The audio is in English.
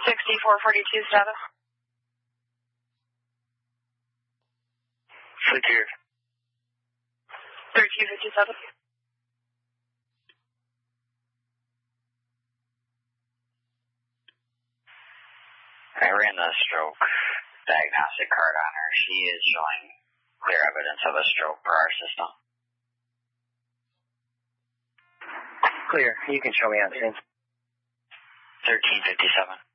6442 status. Clear. 3257. I ran the stroke diagnostic card on her. She is showing clear evidence of a stroke per our system. Clear. You can show me on scene. 1357.